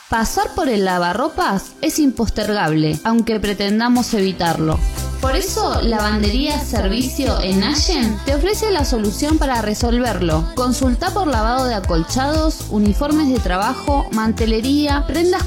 Pasar por el lavarropas es impostergable, aunque pretendamos evitarlo. Por eso, Lavandería Servicio en Allen te ofrece la solución para resolverlo. Consulta por lavado de acolchados, uniformes de trabajo, mantelería, prendas